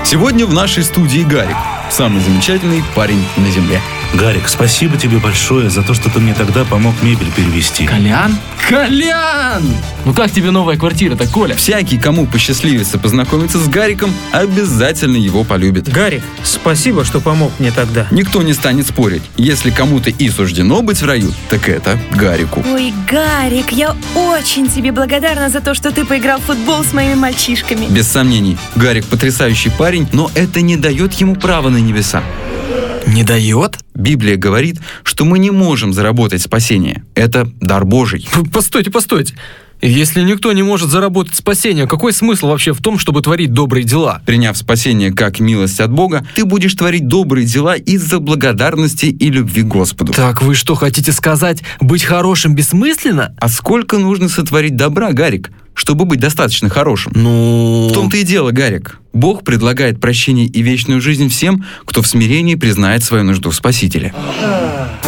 Сегодня в нашей студии Гарик, самый замечательный парень на земле. Гарик, спасибо тебе большое за то, что ты мне тогда помог мебель перевезти. Колян? Колян! Ну как тебе новая квартира-то, Коля? Всякий, кому посчастливится познакомиться с Гариком, обязательно его полюбит. Гарик, спасибо, что помог мне тогда. Никто не станет спорить. Если кому-то и суждено быть в раю, так это Гарику. Ой, Гарик, я очень тебе благодарна за то, что ты поиграл в футбол с моими мальчишками. Без сомнений, Гарик потрясающий парень, но это не дает ему права на небеса. Не дает? Библия говорит, что мы не можем заработать спасение. Это дар Божий. Постойте. Если никто не может заработать спасение, какой смысл вообще в том, чтобы творить добрые дела? Приняв спасение как милость от Бога, ты будешь творить добрые дела из-за благодарности и любви к Господу. Так вы что, хотите сказать, быть хорошим бессмысленно? А сколько нужно сотворить добра, Гарик, чтобы быть достаточно хорошим? Ну... В том-то и дело, Гарик. Бог предлагает прощение и вечную жизнь всем, кто в смирении признает свою нужду в Спасителе.